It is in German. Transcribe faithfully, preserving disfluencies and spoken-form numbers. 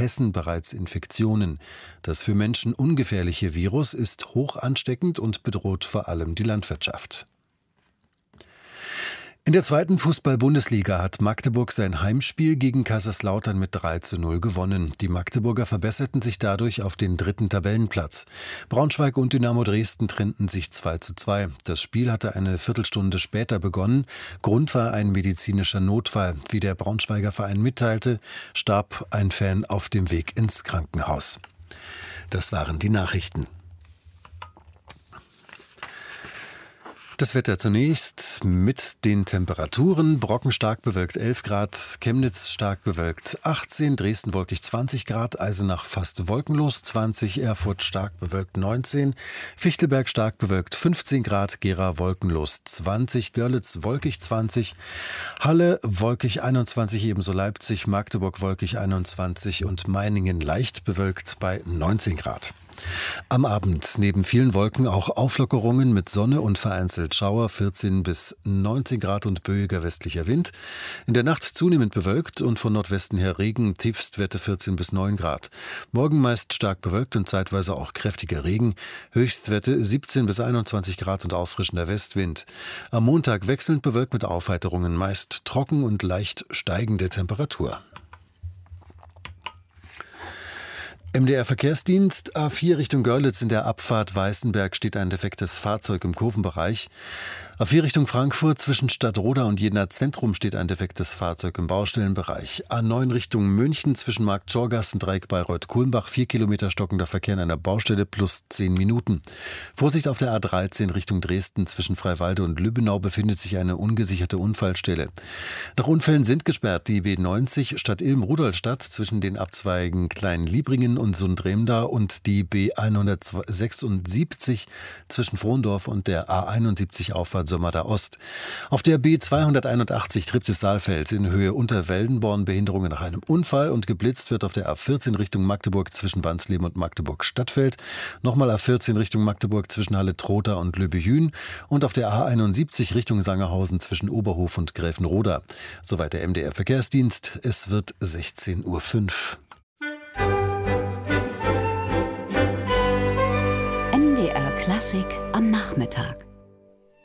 Hessen bereits Infektionen. Das für Menschen ungefährliche Virus ist hoch ansteckend und bedroht vor allem die Landwirtschaft. In der zweiten Fußball-Bundesliga hat Magdeburg sein Heimspiel gegen Kaiserslautern mit drei zu null gewonnen. Die Magdeburger verbesserten sich dadurch auf den dritten Tabellenplatz. Braunschweig und Dynamo Dresden trennten sich zwei zu zwei. Das Spiel hatte eine Viertelstunde später begonnen. Grund war ein medizinischer Notfall. Wie der Braunschweiger Verein mitteilte, starb ein Fan auf dem Weg ins Krankenhaus. Das waren die Nachrichten. Das Wetter zunächst mit den Temperaturen. Brocken stark bewölkt elf Grad, Chemnitz stark bewölkt achtzehn, Dresden wolkig zwanzig Grad, Eisenach fast wolkenlos zwanzig, Erfurt stark bewölkt neunzehn, Fichtelberg stark bewölkt fünfzehn Grad, Gera wolkenlos zwanzig, Görlitz wolkig zwanzig, Halle wolkig einundzwanzig, ebenso Leipzig, Magdeburg wolkig einundzwanzig und Meiningen leicht bewölkt bei neunzehn Grad. Am Abend neben vielen Wolken auch Auflockerungen mit Sonne und vereinzelt Schauer, vierzehn bis neunzehn Grad und böiger westlicher Wind. In der Nacht zunehmend bewölkt und von Nordwesten her Regen, Tiefstwerte vierzehn bis neun Grad. Morgen meist stark bewölkt und zeitweise auch kräftiger Regen, Höchstwerte siebzehn bis einundzwanzig Grad und auffrischender Westwind. Am Montag wechselnd bewölkt mit Aufheiterungen, meist trocken und leicht steigende Temperatur. M D R-Verkehrsdienst, A vier Richtung Görlitz in der Abfahrt Weißenberg steht ein defektes Fahrzeug im Kurvenbereich. A vier Richtung Frankfurt zwischen Stadtroda und Jenaer Zentrum steht ein defektes Fahrzeug im Baustellenbereich. A neun Richtung München zwischen Markt-Schorgast und Dreieck Bayreuth-Kulmbach, vier Kilometer stockender Verkehr in einer Baustelle plus zehn Minuten. Vorsicht auf der A dreizehn Richtung Dresden zwischen Freiwalde und Lübbenau befindet sich eine ungesicherte Unfallstelle. Nach Unfällen sind gesperrt die B neunzig Stadt Ilm-Rudolstadt zwischen den Abzweigen Klein-Liebringen und Sundremda und die B hundertsechsundsiebzig zwischen Frohndorf und der A einundsiebzig Auffahrt Sömmerda Ost. Auf der B zweihunderteinundachtzig Triptis-Saalfeld in Höhe Unterweldenborn Behinderungen nach einem Unfall und geblitzt wird auf der A vierzehn Richtung Magdeburg zwischen Wansleben und Magdeburg-Stadtfeld. Nochmal A vierzehn Richtung Magdeburg zwischen Halle-Trotha und Löbejün und auf der A einundsiebzig Richtung Sangerhausen zwischen Oberhof und Gräfenroda. Soweit der M D R-Verkehrsdienst. Es wird sechzehn Uhr fünf. M D R Klassik am Nachmittag.